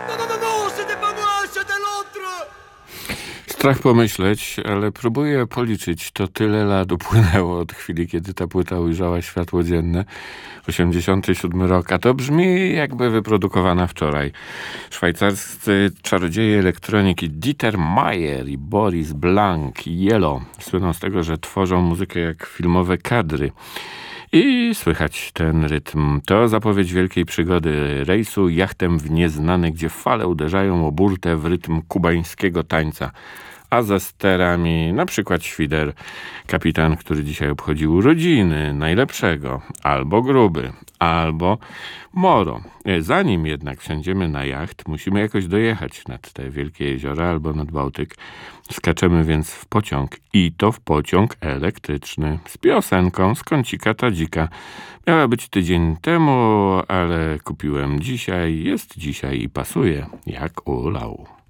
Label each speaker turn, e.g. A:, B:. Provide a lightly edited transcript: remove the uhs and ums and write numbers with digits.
A: Non, non, non, non, c'était pas moi, c'était l'autre.
B: Strach pomyśleć, ale próbuję policzyć. To tyle lat upłynęło od chwili, kiedy ta płyta ujrzała światło dzienne. 87 rok, a to brzmi jakby wyprodukowana wczoraj. Szwajcarscy czarodzieje elektroniki Dieter Meier i Boris Blank i Yellow słyną z tego, że tworzą muzykę jak filmowe kadry. I słychać ten rytm. To zapowiedź wielkiej przygody, rejsu jachtem w nieznane, gdzie fale uderzają o burtę w rytm kubańskiego tańca. A za sterami na przykład świder, kapitan, który dzisiaj obchodził urodziny, najlepszego, albo gruby, albo moro. Zanim jednak wsiądziemy na jacht, musimy jakoś dojechać nad te wielkie jeziora albo nad Bałtyk. Skaczemy więc w pociąg i to w pociąg elektryczny z piosenką z kącika tadzika. Miała być tydzień temu, ale kupiłem dzisiaj, jest dzisiaj i pasuje jak ulał.